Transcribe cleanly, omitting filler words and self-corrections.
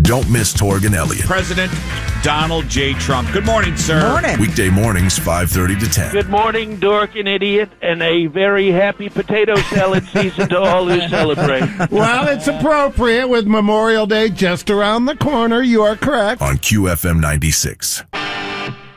Don't miss Torg and Elliott. President Donald J. Trump. Good morning, sir. Morning. Weekday mornings, 5:30 to 10. Good morning, dork and idiot, and a very happy potato salad season to all who celebrate. Well, it's appropriate with Memorial Day just around the corner. You are correct. On QFM 96.